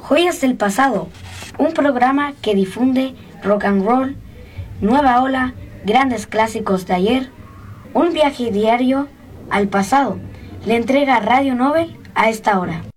Joyas del Pasado, un programa que difunde rock and roll, nueva ola, grandes clásicos de ayer, un viaje diario al pasado. Le entrega Radio Nobel a esta hora.